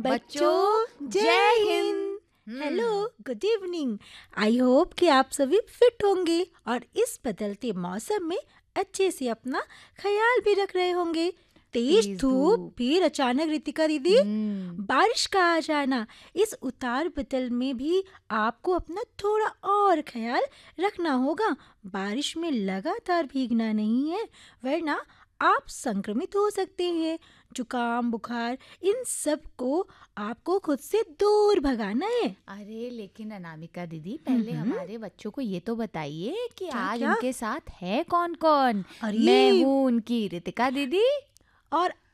बच्चों जय Hind. Hello, good evening. I hope कि आप सभी फिट होंगे और इस बदलते मौसम में अच्छे से अपना ख्याल भी रख रहे होंगे। तेज तेज धूप, धूप। फिर अचानक रितिका दीदी बारिश का आ जाना, इस उतार बदल में भी आपको अपना थोड़ा और ख्याल रखना होगा। बारिश में लगातार भीगना नहीं है, वरना आप संक्रमित हो सकते हैं। जुकाम, बुखार, इन सब को आपको खुद से दूर भगाना है। अरे लेकिन अनामिका दीदी, पहले हम्म, हमारे बच्चों को ये तो बताइए कि क्या आज क्या? उनके साथ है कौन कौन। मैं अरे, हूँ उनकी रितिका दीदी। और